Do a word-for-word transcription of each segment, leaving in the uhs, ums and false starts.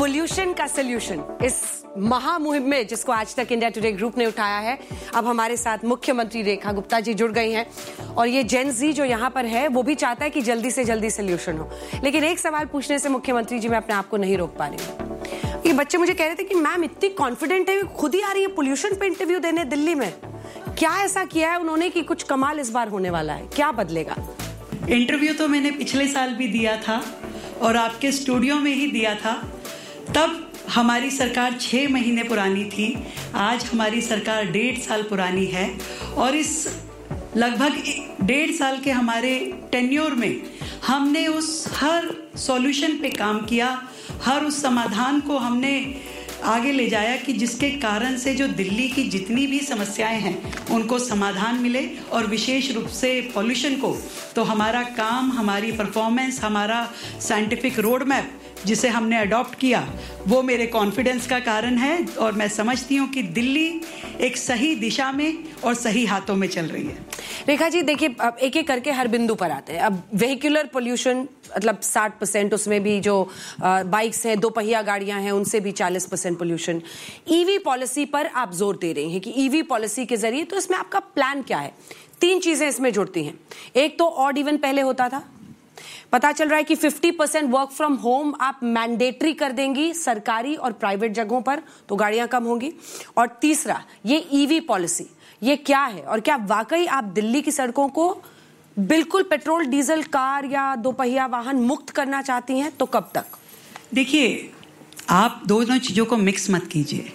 Pollution का solution इस महामुहिम में जिसको आज तक इंडिया टुडे ग्रुप ने उठाया है, अब हमारे साथ मुख्यमंत्री रेखा गुप्ता जी जुड़ गई हैं और ये जेन जी जो यहाँ पर है वो भी चाहता है कि जल्दी से जल्दी सोल्यूशन हो। लेकिन एक सवाल पूछने से मुख्यमंत्री जी मैं अपने आप को नहीं रोक पा रही हूँ। ये बच्चे मुझे कह रहे थे कि मैम इतनी कॉन्फिडेंट है, खुद ही आ रही है पोल्यूशन पे इंटरव्यू देने दिल्ली में। क्या ऐसा किया है उन्होंने कि कुछ कमाल इस बार होने वाला है? क्या बदलेगा? इंटरव्यू तो मैंने पिछले साल भी दिया था और आपके स्टूडियो में ही दिया था। तब हमारी सरकार छः महीने पुरानी थी, आज हमारी सरकार डेढ़ साल पुरानी है और इस लगभग डेढ़ साल के हमारे टेन्योर में हमने उस हर सॉल्यूशन पे काम किया, हर उस समाधान को हमने आगे ले जाया कि जिसके कारण से जो दिल्ली की जितनी भी समस्याएं हैं उनको समाधान मिले और विशेष रूप से पॉल्यूशन को। तो हमारा काम, हमारी परफॉर्मेंस, हमारा साइंटिफिक रोड मैप जिसे हमने अडॉप्ट किया वो मेरे कॉन्फिडेंस का कारण है और मैं समझती हूँ कि दिल्ली एक सही दिशा में और सही हाथों में चल रही है। रेखा जी देखिए, अब एक एक करके हर बिंदु पर आते हैं। अब वेहिकुलर पोल्यूशन मतलब साठ परसेंट, उसमें भी जो बाइक्स हैं, दो पहिया गाड़ियां हैं, उनसे भी चालीस परसेंट पोल्यूशन। ईवी पॉलिसी पर आप जोर दे रही हैं कि ईवी पॉलिसी के जरिए, तो इसमें आपका प्लान क्या है? तीन चीजें इसमें जुड़ती हैं। एक तो ऑड इवन पहले होता था, पता चल रहा है कि पचास परसेंट वर्क फ्रॉम होम आप मैंडेटरी कर देंगी सरकारी और प्राइवेट जगहों पर, तो गाड़ियां कम होंगी। और तीसरा ये ईवी पॉलिसी, ये क्या है और क्या वाकई आप दिल्ली की सड़कों को बिल्कुल पेट्रोल डीजल कार या दोपहिया वाहन मुक्त करना चाहती हैं? तो कब तक? देखिए, आप दोनों चीजों को मिक्स मत कीजिए।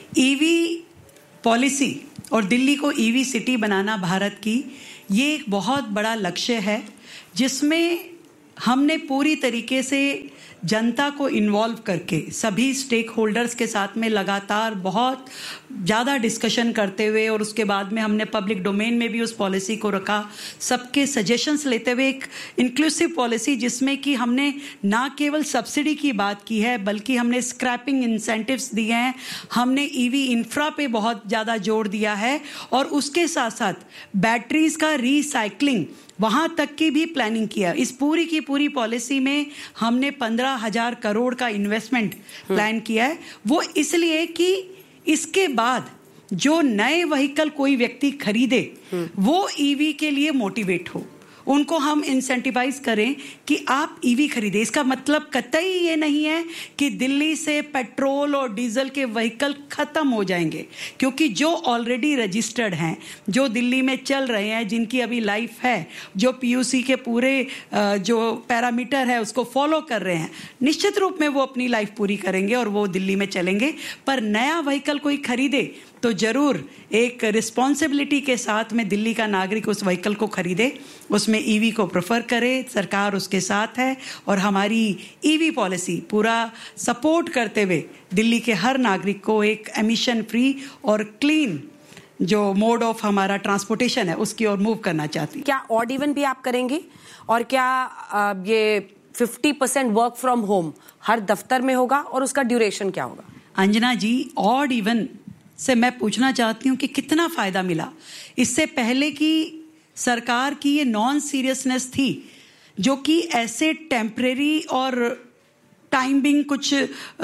ईवी पॉलिसी और दिल्ली को ईवी सिटी बनाना भारत की, ये एक बहुत बड़ा लक्ष्य है जिसमें हमने पूरी तरीके से जनता को इन्वॉल्व करके सभी स्टेक होल्डर्स के साथ में लगातार बहुत ज़्यादा डिस्कशन करते हुए और उसके बाद में हमने पब्लिक डोमेन में भी उस पॉलिसी को रखा, सबके सजेशंस लेते हुए एक इंक्लूसिव पॉलिसी जिसमें कि हमने ना केवल सब्सिडी की बात की है बल्कि हमने स्क्रैपिंग इंसेंटिव्स दिए हैं, हमने ईवी इंफ्रा पे बहुत ज़्यादा जोर दिया है और उसके साथ साथ बैटरीज का रिसाइकलिंग वहां तक की भी प्लानिंग किया। इस पूरी की पूरी पॉलिसी में हमने पंद्रह हजार करोड़ का इन्वेस्टमेंट प्लान किया है। वो इसलिए कि इसके बाद जो नए व्हीकल कोई व्यक्ति खरीदे वो ईवी के लिए मोटिवेट हो, उनको हम इंसेंटिवाइज करें कि आप ईवी खरीदें। इसका मतलब कतई ये नहीं है कि दिल्ली से पेट्रोल और डीजल के व्हीकल खत्म हो जाएंगे, क्योंकि जो ऑलरेडी रजिस्टर्ड हैं, जो दिल्ली में चल रहे हैं, जिनकी अभी लाइफ है, जो पीयूसी के पूरे जो पैरामीटर है उसको फॉलो कर रहे हैं, निश्चित रूप में वो अपनी लाइफ पूरी करेंगे और वो दिल्ली में चलेंगे। पर नया व्हीकल कोई खरीदे तो जरूर एक रिस्पॉन्सिबिलिटी के साथ में दिल्ली का नागरिक उस व्हीकल को खरीदे, उसमें ईवी को प्रेफर करे। सरकार उसके साथ है और हमारी ईवी पॉलिसी पूरा सपोर्ट करते हुए दिल्ली के हर नागरिक को एक एमिशन फ्री और क्लीन जो मोड ऑफ हमारा ट्रांसपोर्टेशन है उसकी ओर मूव करना चाहती है। क्या ऑड इवन भी आप करेंगे और क्या आ, ये पचास परसेंट वर्क फ्रॉम होम हर दफ्तर में होगा और उसका ड्यूरेशन क्या होगा? अंजना जी, ऑड इवन से मैं पूछना चाहती हूँ कि कितना फायदा मिला। इससे पहले की सरकार की ये नॉन सीरियसनेस थी जो कि ऐसे टेम्परेरी और टाइमिंग कुछ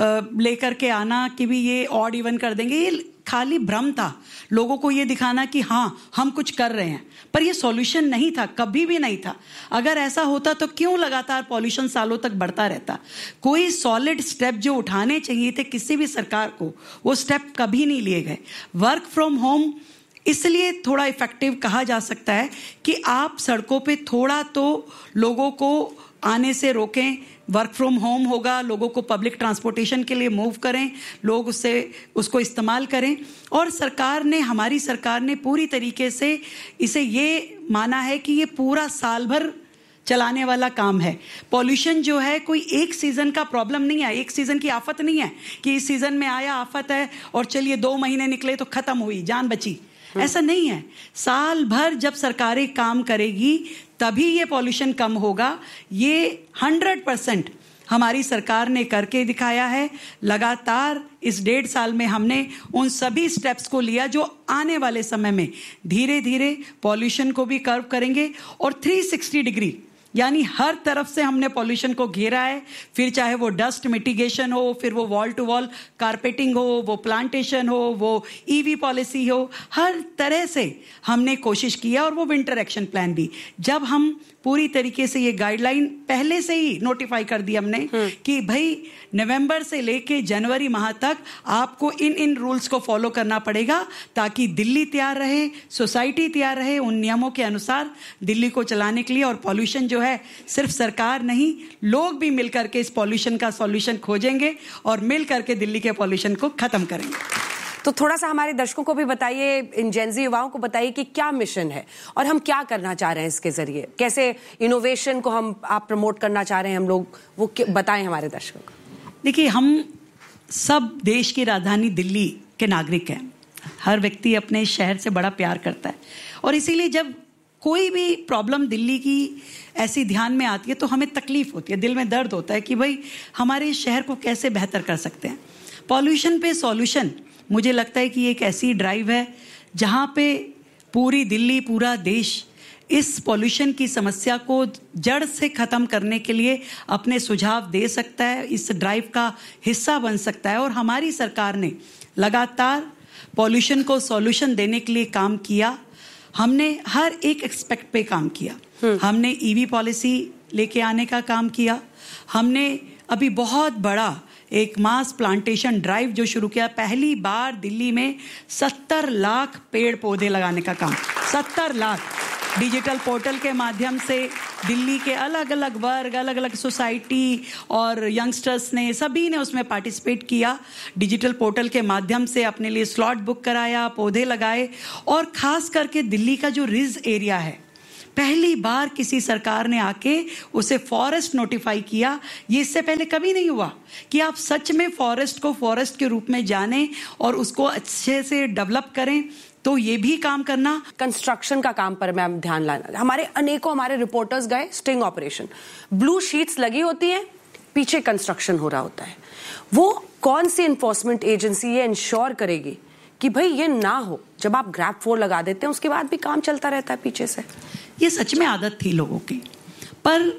लेकर के आना कि भी ये ऑड इवन कर देंगे, ये खाली भ्रम था, लोगों को ये दिखाना कि हाँ हम कुछ कर रहे हैं, पर ये सॉल्यूशन नहीं था, कभी भी नहीं था। अगर ऐसा होता तो क्यों लगातार पॉल्यूशन सालों तक बढ़ता रहता? कोई सॉलिड स्टेप जो उठाने चाहिए थे किसी भी सरकार को, वो स्टेप कभी नहीं लिए गए। वर्क फ्रॉम होम इसलिए थोड़ा इफेक्टिव कहा जा सकता है कि आप सड़कों पे थोड़ा तो लोगों को आने से रोकें। वर्क फ्रॉम होम होगा, लोगों को पब्लिक ट्रांसपोर्टेशन के लिए मूव करें, लोग उससे उसको इस्तेमाल करें। और सरकार ने, हमारी सरकार ने पूरी तरीके से इसे ये माना है कि ये पूरा साल भर चलाने वाला काम है। पॉल्यूशन जो है कोई एक सीजन का प्रॉब्लम नहीं है, एक सीजन की आफत नहीं है कि इस सीजन में आया, आफत है और चलिए दो महीने निकले तो खत्म हुई, जान बची। ऐसा नहीं है। साल भर जब सरकारें काम करेगी तभी ये पॉल्यूशन कम होगा। ये हंड्रेड परसेंट हमारी सरकार ने करके दिखाया है। लगातार इस डेढ़ साल में हमने उन सभी स्टेप्स को लिया जो आने वाले समय में धीरे धीरे पॉल्यूशन को भी कर्व करेंगे और तीन सौ साठ डिग्री यानी हर तरफ से हमने पॉल्यूशन को घेरा है, फिर चाहे वो डस्ट मिटिगेशन हो, फिर वो वॉल टू वॉल कारपेटिंग हो, वो प्लांटेशन हो, वो ईवी पॉलिसी हो, हर तरह से हमने कोशिश किया। और वो विंटर एक्शन प्लान भी, जब हम पूरी तरीके से ये गाइडलाइन पहले से ही नोटिफाई कर दी हमने कि भाई नवंबर से लेके जनवरी माह तक आपको इन इन रूल्स को फॉलो करना पड़ेगा ताकि दिल्ली तैयार रहे, सोसाइटी तैयार रहे उन नियमों के अनुसार दिल्ली को चलाने के लिए। और पॉल्यूशन जो है सिर्फ सरकार नहीं, लोग भी मिलकर के इस पॉल्यूशन का सॉल्यूशन खोजेंगे और मिल करके दिल्ली के पॉल्यूशन को खत्म करेंगे। तो थोड़ा सा हमारे दर्शकों को भी बताइए, इन जेनजी युवाओं को बताइए कि क्या मिशन है और हम क्या करना चाह रहे हैं इसके जरिए, कैसे इनोवेशन को हम आप प्रमोट करना चाह रहे हैं हम लोग, वो बताएं हमारे दर्शकों को। देखिए, हम सब देश की राजधानी दिल्ली के नागरिक हैं। हर व्यक्ति अपने शहर से बड़ा प्यार करता है और इसीलिए जब कोई भी प्रॉब्लम दिल्ली की ऐसी ध्यान में आती है तो हमें तकलीफ होती है, दिल में दर्द होता है कि भाई हमारे शहर को कैसे बेहतर कर सकते हैं। पॉल्यूशन पे सॉल्यूशन, मुझे लगता है कि एक ऐसी ड्राइव है जहां पे पूरी दिल्ली, पूरा देश इस पॉल्यूशन की समस्या को जड़ से ख़त्म करने के लिए अपने सुझाव दे सकता है, इस ड्राइव का हिस्सा बन सकता है। और हमारी सरकार ने लगातार पॉल्यूशन को सॉल्यूशन देने के लिए काम किया। हमने हर एक एक्सपेक्ट पे काम किया। हमने ईवी पॉलिसी लेके आने का काम किया। हमने अभी बहुत बड़ा एक मास प्लांटेशन ड्राइव जो शुरू किया, पहली बार दिल्ली में सत्तर लाख पेड़ पौधे लगाने का काम, सत्तर लाख डिजिटल पोर्टल के माध्यम से दिल्ली के अलग अलग वर्ग, अलग अलग सोसाइटी और यंगस्टर्स ने, सभी ने उसमें पार्टिसिपेट किया। डिजिटल पोर्टल के माध्यम से अपने लिए स्लॉट बुक कराया, पौधे लगाए। और खास करके दिल्ली का जो रिज एरिया है, पहली बार किसी सरकार ने आके उसे फॉरेस्ट नोटिफाई किया। ये इससे पहले कभी नहीं हुआ कि आप सच में फॉरेस्ट को फॉरेस्ट के रूप में जानें और उसको अच्छे से डेवलप करें। तो ये भी काम करना। कंस्ट्रक्शन का काम पर मैं ध्यान लाना, हमारे अनेकों हमारे रिपोर्टर्स गए स्टिंग ऑपरेशन, ब्लू शीट्स लगी होती हैं, पीछे कंस्ट्रक्शन हो रहा होता है। वो कौन सी इन्फोर्समेंट एजेंसी ये इंश्योर करेगी कि भाई ये ना हो? जब आप ग्रैब फोर लगा देते हैं उसके बाद भी काम चलता रहता है पीछे से। ये सच में आदत थी लोगों की, पर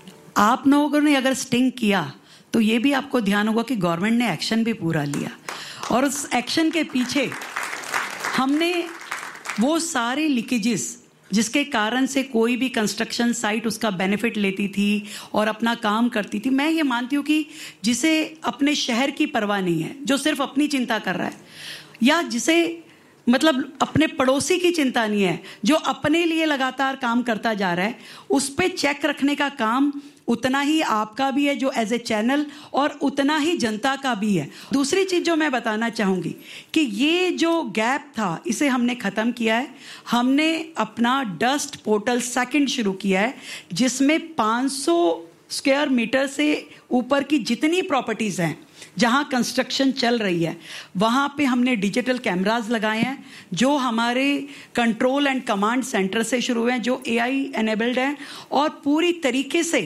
आप लोगों ने अगर स्टिंग किया तो ये भी आपको ध्यान होगा कि गवर्नमेंट ने एक्शन भी पूरा लिया। और उस एक्शन के पीछे हमने वो सारे लीकेजेस जिसके कारण से कोई भी कंस्ट्रक्शन साइट उसका बेनिफिट लेती थी और अपना काम करती थी। मैं ये मानती हूँ कि जिसे अपने शहर की परवाह नहीं है, जो सिर्फ अपनी चिंता कर रहा है, या जिसे मतलब अपने पड़ोसी की चिंता नहीं है, जो अपने लिए लगातार काम करता जा रहा है, उस पे चेक रखने का काम उतना ही आपका भी है जो एज ए चैनल, और उतना ही जनता का भी है। दूसरी चीज जो मैं बताना चाहूंगी कि ये जो गैप था इसे हमने खत्म किया है। हमने अपना डस्ट पोर्टल सेकंड शुरू किया है, जिसमें पाँच सौ स्क्वायर मीटर से ऊपर की जितनी प्रॉपर्टीज हैं जहां कंस्ट्रक्शन चल रही है, वहां पे हमने डिजिटल कैमरास लगाए हैं जो हमारे कंट्रोल एंड कमांड सेंटर से शुरू हुए हैं, जो एआई एनेबल्ड हैं। और पूरी तरीके से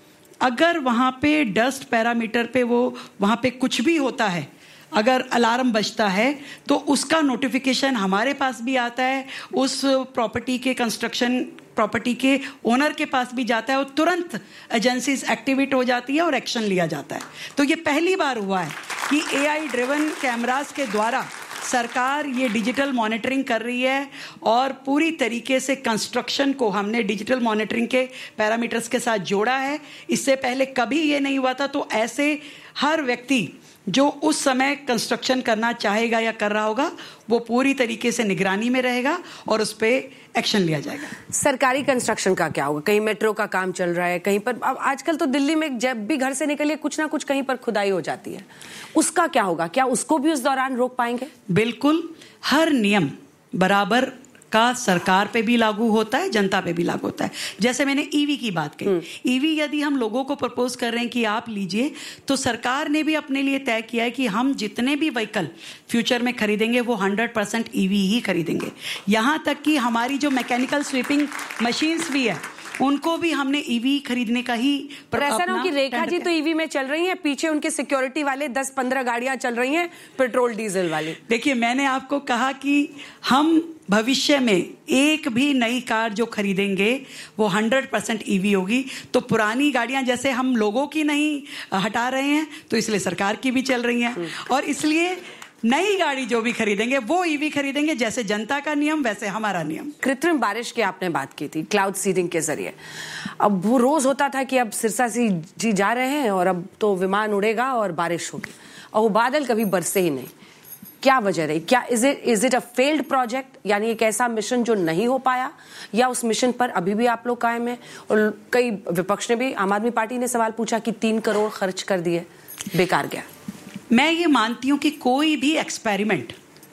अगर वहां पे डस्ट पैरामीटर पे वो वहां पे कुछ भी होता है, अगर अलार्म बजता है तो उसका नोटिफिकेशन हमारे पास भी आता है, उस प्रॉपर्टी के कंस्ट्रक्शन प्रॉपर्टी के ओनर के पास भी जाता है और तुरंत एजेंसीज एक्टिवेट हो जाती है और एक्शन लिया जाता है। तो ये पहली बार हुआ है कि एआई ड्रिवन कैमरास के द्वारा सरकार ये डिजिटल मॉनिटरिंग कर रही है और पूरी तरीके से कंस्ट्रक्शन को हमने डिजिटल मॉनिटरिंग के पैरामीटर्स के साथ जोड़ा है। इससे पहले कभी ये नहीं हुआ था। तो ऐसे हर व्यक्ति जो उस समय कंस्ट्रक्शन करना चाहेगा या कर रहा होगा, वो पूरी तरीके से निगरानी में रहेगा और उस पर एक्शन लिया जाएगा। सरकारी कंस्ट्रक्शन का क्या होगा? कहीं मेट्रो का काम चल रहा है, कहीं पर अब आजकल तो दिल्ली में जब भी घर से निकलिए कुछ ना कुछ कहीं पर खुदाई हो जाती है, उसका क्या होगा? क्या उसको भी उस दौरान रोक पाएंगे? बिल्कुल, हर नियम बराबर का सरकार पे भी लागू होता है, जनता पे भी लागू होता है। जैसे मैंने ईवी की बात कही, ईवी यदि हम लोगों को प्रपोज कर रहे हैं कि आप लीजिए, तो सरकार ने भी अपने लिए तय किया है कि हम जितने भी व्हीकल फ्यूचर में खरीदेंगे वो हंड्रेड परसेंट ईवी ही खरीदेंगे। यहां तक कि हमारी जो मैकेनिकल स्वीपिंग मशीन्स भी है उनको भी हमने ईवी खरीदने का ही। ऐसा ना कि रेखा जी तो ईवी में चल रही हैं, पीछे उनके सिक्योरिटी वाले दस पंद्रह गाड़ियां चल रही हैं पेट्रोल डीजल वाली। देखिए, मैंने आपको कहा कि हम भविष्य में एक भी नई कार जो खरीदेंगे वो हंड्रेड परसेंट ईवी होगी। तो पुरानी गाड़ियां जैसे हम लोगों की नहीं हटा रहे हैं, तो इसलिए सरकार की भी चल रही हैं, और इसलिए नई गाड़ी जो भी खरीदेंगे वो ईवी खरीदेंगे। जैसे जनता का नियम वैसे हमारा नियम। कृत्रिम बारिश की आपने बात की थी क्लाउड सीडिंग के जरिए। अब वो रोज होता था कि अब सिरसा सी जी जा रहे हैं और अब तो विमान उड़ेगा और बारिश होगी, और वो बादल कभी बरसे ही नहीं। क्या वजह रही? क्या is it is it a failed project, यानी एक ऐसा मिशन जो नहीं हो पाया, या उस मिशन पर अभी भी आप लोग कायम हैं? और कई विपक्ष ने भी, आम आदमी पार्टी ने सवाल पूछा कि तीन करोड़ खर्च कर दिए, बेकार गया। मैं ये मानती हूं कि कोई भी एक्सपेरिमेंट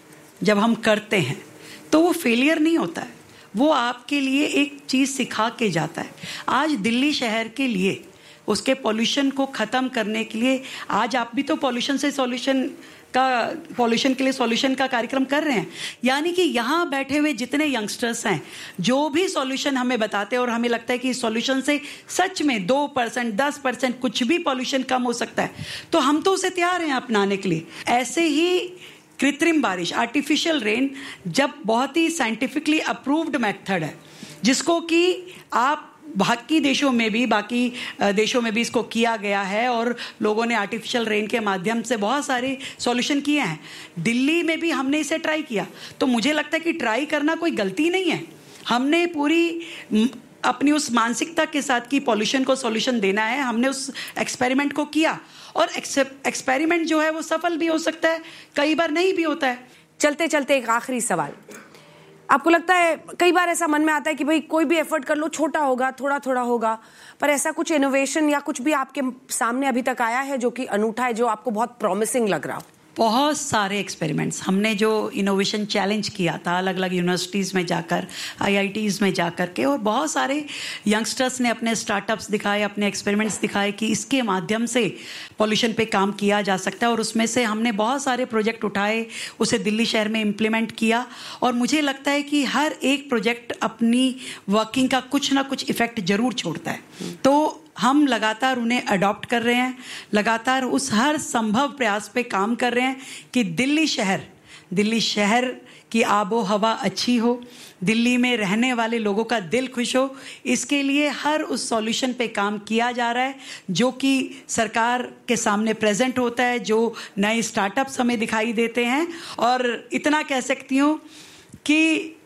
जब हम करते हैं तो वो फेलियर नहीं होता है, वो आपके लिए एक चीज सिखा के जाता है। आज दिल्ली शहर के लिए उसके पॉल्यूशन को खत्म करने के लिए, आज आप भी तो पॉल्यूशन से सॉल्यूशन का पॉल्यूशन के लिए सॉल्यूशन का कार्यक्रम कर रहे हैं। यानी कि यहाँ बैठे हुए जितने यंगस्टर्स हैं जो भी सॉल्यूशन हमें बताते हैं और हमें लगता है कि सॉल्यूशन से सच में दो परसेंट दस परसेंट कुछ भी पॉल्यूशन कम हो सकता है, तो हम तो उसे तैयार हैं अपनाने के लिए। ऐसे ही कृत्रिम बारिश, आर्टिफिशियल रेन, जब बहुत ही साइंटिफिकली अप्रूव्ड मेथड है, जिसको कि आप बाकी देशों में भी बाकी देशों में भी इसको किया गया है, और लोगों ने आर्टिफिशियल रेन के माध्यम से बहुत सारे सॉल्यूशन किए हैं। दिल्ली में भी हमने इसे ट्राई किया, तो मुझे लगता है कि ट्राई करना कोई गलती नहीं है। हमने पूरी अपनी उस मानसिकता के साथ कि पॉल्यूशन को सॉल्यूशन देना है, हमने उस एक्सपेरिमेंट को किया, और एक्सपेरिमेंट जो है वो सफल भी हो सकता है, कई बार नहीं भी होता है। चलते चलते एक आखिरी सवाल, आपको लगता है, कई बार ऐसा मन में आता है कि भाई कोई भी एफर्ट कर लो, छोटा होगा, थोड़ा थोड़ा होगा, पर ऐसा कुछ इनोवेशन या कुछ भी आपके सामने अभी तक आया है जो कि अनूठा है, जो आपको बहुत प्रॉमिसिंग लग रहा हो? बहुत सारे एक्सपेरिमेंट्स हमने जो इनोवेशन चैलेंज किया था अलग अलग यूनिवर्सिटीज़ में जाकर, आईआईटीज़ में जाकर के, और बहुत सारे यंगस्टर्स ने अपने स्टार्टअप्स दिखाए, अपने एक्सपेरिमेंट्स दिखाए कि इसके माध्यम से पॉल्यूशन पे काम किया जा सकता है। और उसमें से हमने बहुत सारे प्रोजेक्ट उठाए, उसे दिल्ली शहर में इम्प्लीमेंट किया, और मुझे लगता है कि हर एक प्रोजेक्ट अपनी वर्किंग का कुछ ना कुछ इफेक्ट जरूर छोड़ता है। तो हम लगातार उन्हें अडॉप्ट कर रहे हैं, लगातार उस हर संभव प्रयास पे काम कर रहे हैं कि दिल्ली शहर दिल्ली शहर की आबो हवा अच्छी हो, दिल्ली में रहने वाले लोगों का दिल खुश हो। इसके लिए हर उस सॉल्यूशन पे काम किया जा रहा है जो कि सरकार के सामने प्रेजेंट होता है, जो नए स्टार्टअप्स हमें दिखाई देते हैं। और इतना कह सकती हूँ कि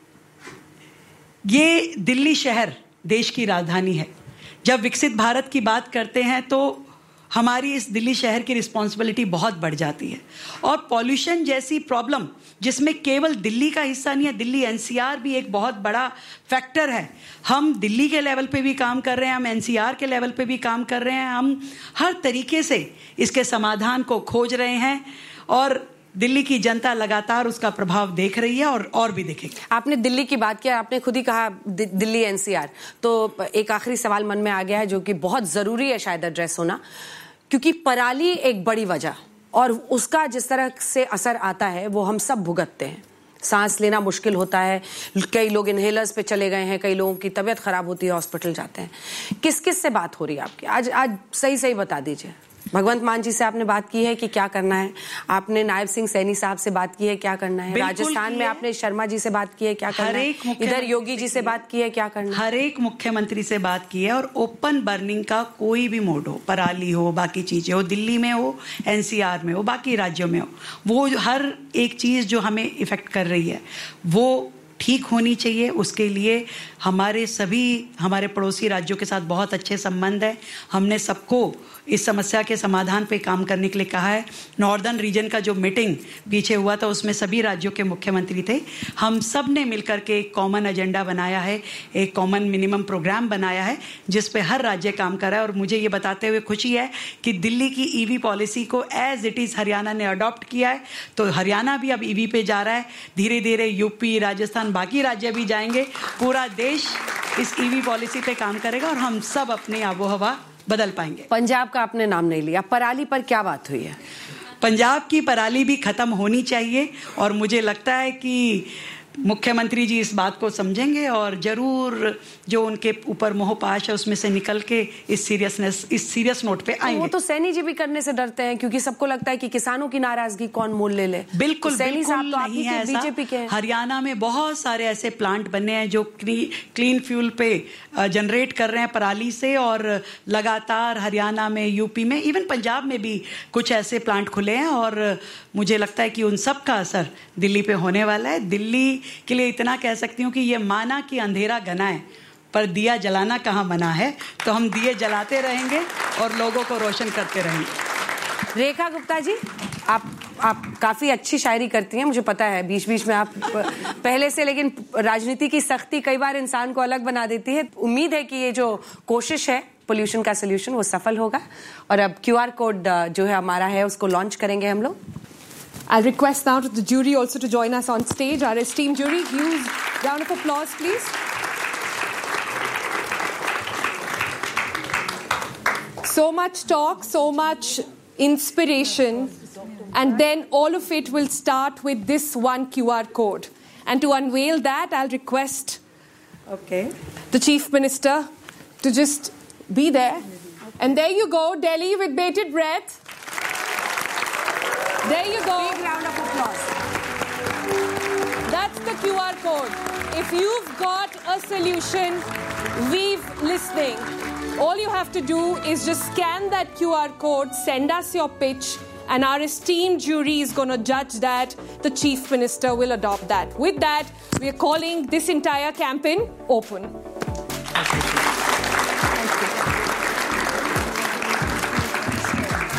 ये दिल्ली शहर देश की राजधानी है। जब विकसित भारत की बात करते हैं तो हमारी इस दिल्ली शहर की रिस्पॉन्सिबिलिटी बहुत बढ़ जाती है। और पॉल्यूशन जैसी प्रॉब्लम जिसमें केवल दिल्ली का हिस्सा नहीं है, दिल्ली एनसीआर भी एक बहुत बड़ा फैक्टर है। हम दिल्ली के लेवल पे भी काम कर रहे हैं, हम एनसीआर के लेवल पे भी काम कर रहे हैं, हम हर तरीके से इसके समाधान को खोज रहे हैं, और दिल्ली की जनता लगातार उसका प्रभाव देख रही है और और भी देखेगी। आपने दिल्ली की बात किया, आपने खुद ही कहा दि, दिल्ली एनसीआर, तो एक आखिरी सवाल मन में आ गया है जो कि बहुत जरूरी है शायद एड्रेस होना, क्योंकि पराली एक बड़ी वजह, और उसका जिस तरह से असर आता है वो हम सब भुगतते हैं। सांस लेना मुश्किल होता है, कई लोग इनहेलर्स पे चले गए हैं, कई लोगों की तबीयत खराब होती है, हॉस्पिटल जाते हैं। किस किस से बात हो रही है आपकी? आज आज सही सही बता दीजिए। भगवंत मान जी से आपने बात की है कि क्या करना है, आपने नायब सिंह सैनी साहब से बात की है क्या करना है, राजस्थान में आपने शर्मा जी से बात की है क्या करना है, इधर योगी जी से बात की है क्या करना है, हर एक मुख्यमंत्री से बात की है। और ओपन बर्निंग का कोई भी मोड हो, पराली हो, बाकी चीजें हो, दिल्ली में हो, एनसीआर में हो, बाकी राज्यों में हो, वो हर एक चीज जो हमें इफेक्ट कर रही है वो ठीक होनी चाहिए। उसके लिए हमारे सभी हमारे पड़ोसी राज्यों के साथ बहुत अच्छे संबंध है। हमने सबको इस समस्या के समाधान पे काम करने के लिए कहा है। नॉर्दर्न रीजन का जो मीटिंग पीछे हुआ था उसमें सभी राज्यों के मुख्यमंत्री थे। हम सब ने मिलकर के एक कॉमन एजेंडा बनाया है, एक कॉमन मिनिमम प्रोग्राम बनाया है जिस पे हर राज्य काम कर रहा है। और मुझे ये बताते हुए खुशी है कि दिल्ली की ईवी पॉलिसी को एज इट इज़ हरियाणा ने अडॉप्ट किया है, तो हरियाणा भी अब ईवी पे जा रहा है। धीरे धीरे यूपी, राजस्थान, बाकी राज्य भी जाएंगे। पूरा देश इस ईवी पॉलिसी पे काम करेगा और हम सब अपनी आबो हवा बदल पाएंगे। पंजाब का आपने नाम नहीं लिया, पराली पर क्या बात हुई है? पंजाब की पराली भी खत्म होनी चाहिए और मुझे लगता है कि मुख्यमंत्री जी इस बात को समझेंगे और जरूर जो उनके ऊपर मोहपाश है उसमें से निकल के इस सीरियसनेस इस सीरियस नोट पे आएंगे। वो तो सैनी जी भी करने से डरते हैं क्योंकि सबको लगता है कि किसानों की नाराजगी कौन मोल ले ले। बिल्कुल तो सैनी साहब तो नहीं है ऐसा। बीजेपी के हरियाणा में बहुत सारे ऐसे प्लांट बने हैं जो क्लीन फ्यूल पे जनरेट कर रहे हैं पराली से, और लगातार हरियाणा में, यूपी में, इवन पंजाब में भी कुछ ऐसे प्लांट खुले हैं और मुझे लगता है कि उन सब का असर दिल्ली पे होने वाला है। दिल्ली के लिए इतना कह सकती हूँ कि ये माना कि अंधेरा घना है पर दिया जलाना कहाँ बना है, तो हम दिए जलाते रहेंगे और लोगों को रोशन करते रहेंगे। रेखा गुप्ता जी, आप आप काफी अच्छी शायरी करती हैं, मुझे पता है बीच बीच में आप पहले से, लेकिन राजनीति की सख्ती कई बार इंसान को अलग बना देती है। उम्मीद है कि ये जो कोशिश है पोल्यूशन का सोल्यूशन वो सफल होगा, और अब क्यूआर कोड जो है हमारा है उसको लॉन्च करेंगे हम लोग। I'll request now to the jury also to join us on stage. Our esteemed jury, huge round of applause, please. So much talk, so much inspiration, and then all of it will start with this one Q R code. And to unveil that, I'll request okay. the Chief Minister to just be there. And there you go, Delhi with bated breath. There you go. Big round of applause. That's the Q R code. If you've got a solution, we've listening. All you have to do is just scan that Q R code, send us your pitch, and our esteemed jury is going to judge that. The Chief Minister will adopt that. With that, we are calling this entire campaign open.